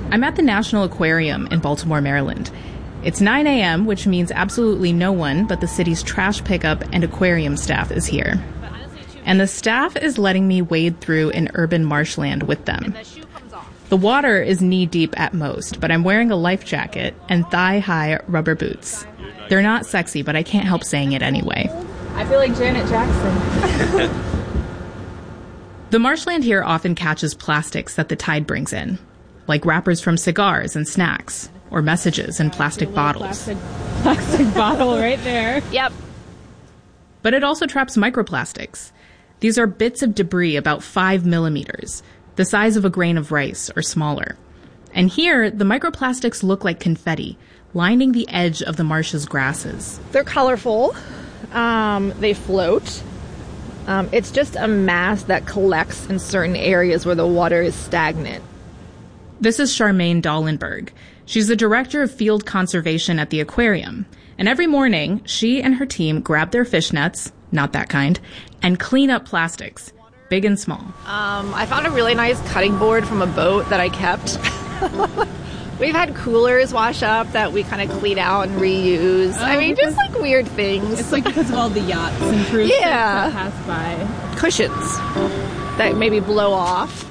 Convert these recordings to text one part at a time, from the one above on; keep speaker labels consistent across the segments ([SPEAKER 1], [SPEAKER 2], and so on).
[SPEAKER 1] I'm at the National Aquarium in Baltimore, Maryland. It's 9 a.m., which means absolutely no one but the city's trash pickup and aquarium staff is here. And the staff is letting me wade through an urban marshland with them. The water is knee-deep at most, but I'm wearing a life jacket and thigh-high rubber boots. They're not sexy, but I can't help saying it anyway.
[SPEAKER 2] I feel like Janet Jackson.
[SPEAKER 1] The marshland here often catches plastics that the tide brings in, like wrappers from cigars and snacks, or messages in plastic bottles.
[SPEAKER 2] Plastic bottle right there.
[SPEAKER 3] Yep.
[SPEAKER 1] But it also traps microplastics. These are bits of debris about 5 millimeters, the size of a grain of rice or smaller. And here, the microplastics look like confetti, lining the edge of the marsh's grasses.
[SPEAKER 3] They're colorful. They float. It's just a mass that collects in certain areas where the water is stagnant.
[SPEAKER 1] This is Charmaine Dahlenberg. She's the director of field conservation at the aquarium. And every morning, she and her team grab their fish nets, not that kind, and clean up plastics, big and small.
[SPEAKER 3] I found a really nice cutting board from a boat that I kept. We've had coolers wash up that we kind of clean out and reuse. Just like weird things.
[SPEAKER 2] It's like because of all the yachts and cruise ships that pass by.
[SPEAKER 3] Cushions that maybe blow off.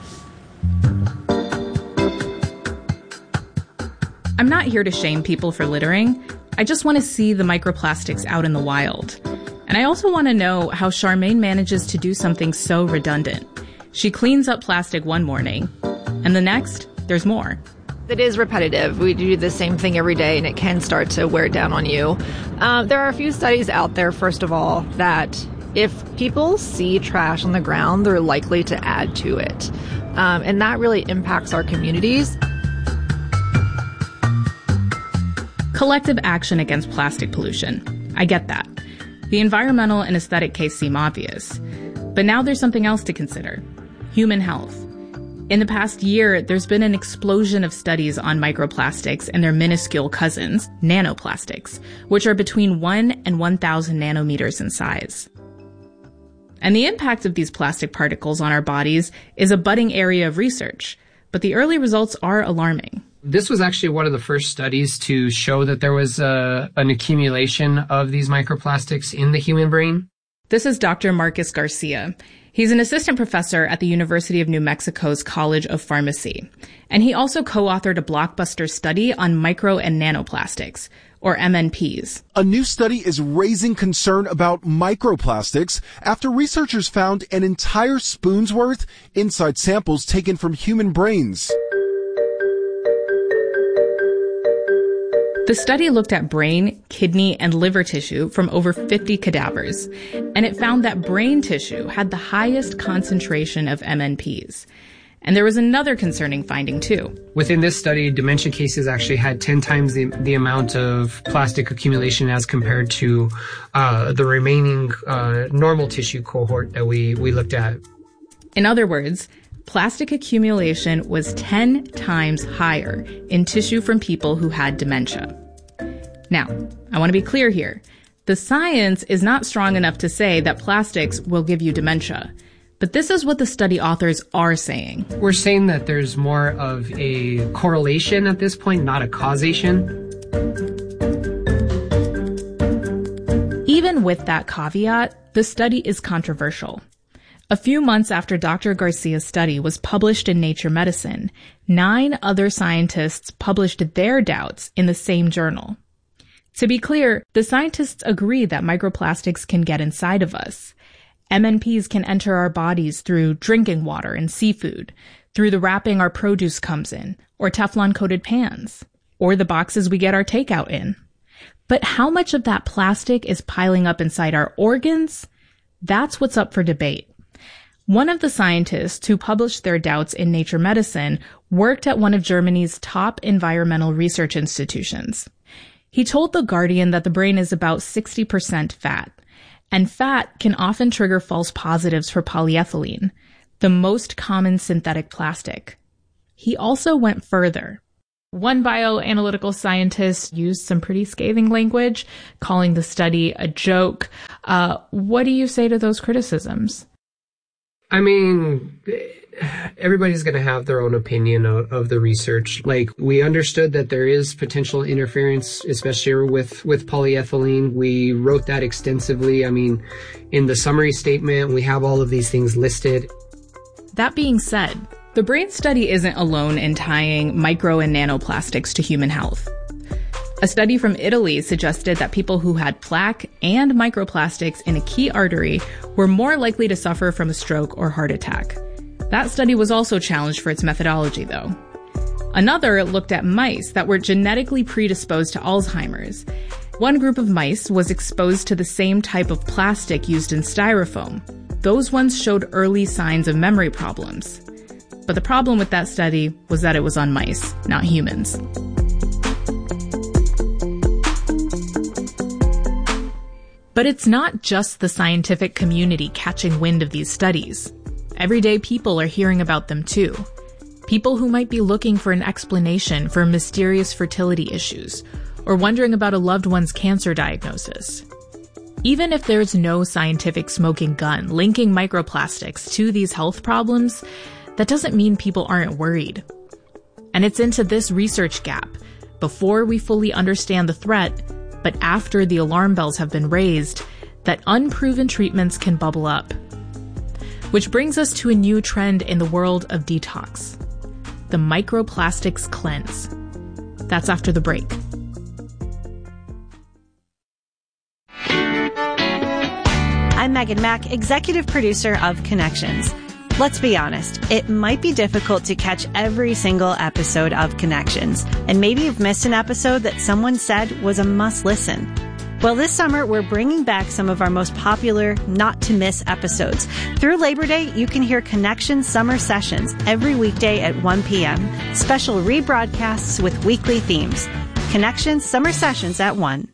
[SPEAKER 1] I'm not here to shame people for littering. I just want to see the microplastics out in the wild. And I also want to know how Charmaine manages to do something so redundant. She cleans up plastic one morning, and the next, there's more.
[SPEAKER 3] It is repetitive. We do the same thing every day, and it can start to wear down on you. There are a few studies out there, first of all, that if people see trash on the ground, they're likely to add to it. And that really impacts our communities.
[SPEAKER 1] Collective action against plastic pollution. I get that. The environmental and aesthetic case seem obvious. But now there's something else to consider. Human health. In the past year, there's been an explosion of studies on microplastics and their minuscule cousins, nanoplastics, which are between 1 and 1,000 nanometers in size. And the impact of these plastic particles on our bodies is a budding area of research, but the early results are alarming.
[SPEAKER 4] This was actually one of the first studies to show that there was an accumulation of these microplastics in the human brain.
[SPEAKER 1] This is Dr. Marcus Garcia. He's an assistant professor at the University of New Mexico's College of Pharmacy. And he also co-authored a blockbuster study on micro and nanoplastics, or MNPs.
[SPEAKER 5] A new study is raising concern about microplastics after researchers found an entire spoon's worth inside samples taken from human brains.
[SPEAKER 1] The study looked at brain, kidney, and liver tissue from over 50 cadavers, and it found that brain tissue had the highest concentration of MNPs. And there was another concerning finding, too.
[SPEAKER 4] Within this study, dementia cases actually had 10 times the amount of plastic accumulation as compared to the remaining normal tissue cohort that we looked at.
[SPEAKER 1] In other words, plastic accumulation was 10 times higher in tissue from people who had dementia. Now, I want to be clear here. The science is not strong enough to say that plastics will give you dementia. But this is what the study authors are saying.
[SPEAKER 4] We're saying that there's more of a correlation at this point, not a causation.
[SPEAKER 1] Even with that caveat, the study is controversial. A few months after Dr. Garcia's study was published in Nature Medicine, 9 other scientists published their doubts in the same journal. To be clear, the scientists agree that microplastics can get inside of us. MNPs can enter our bodies through drinking water and seafood, through the wrapping our produce comes in, or Teflon-coated pans, or the boxes we get our takeout in. But how much of that plastic is piling up inside our organs? That's what's up for debate. One of the scientists who published their doubts in Nature Medicine worked at one of Germany's top environmental research institutions. He told The Guardian that the brain is about 60% fat, and fat can often trigger false positives for polyethylene, the most common synthetic plastic. He also went further. One bioanalytical scientist used some pretty scathing language, calling the study a joke. What do you say to those criticisms?
[SPEAKER 4] I mean, everybody's going to have their own opinion of the research. Like, we understood that there is potential interference, especially with polyethylene. We wrote that extensively. I mean, in the summary statement, we have all of these things listed.
[SPEAKER 1] That being said, the BRAIN study isn't alone in tying micro and nanoplastics to human health. A study from Italy suggested that people who had plaque and microplastics in a key artery were more likely to suffer from a stroke or heart attack. That study was also challenged for its methodology, though. Another looked at mice that were genetically predisposed to Alzheimer's. One group of mice was exposed to the same type of plastic used in styrofoam. Those ones showed early signs of memory problems. But the problem with that study was that it was on mice, not humans. But it's not just the scientific community catching wind of these studies. Everyday people are hearing about them too. People who might be looking for an explanation for mysterious fertility issues, or wondering about a loved one's cancer diagnosis. Even if there's no scientific smoking gun linking microplastics to these health problems, that doesn't mean people aren't worried. And it's into this research gap, before we fully understand the threat, but after the alarm bells have been raised, that unproven treatments can bubble up. Which brings us to a new trend in the world of detox. The microplastics cleanse. That's after the break.
[SPEAKER 6] I'm Megan Mack, executive producer of Connections. Let's be honest, it might be difficult to catch every single episode of Connections, and maybe you've missed an episode that someone said was a must-listen. Well, this summer, we're bringing back some of our most popular not-to-miss episodes. Through Labor Day, you can hear Connections Summer Sessions every weekday at 1 p.m., special rebroadcasts with weekly themes. Connections Summer Sessions at 1.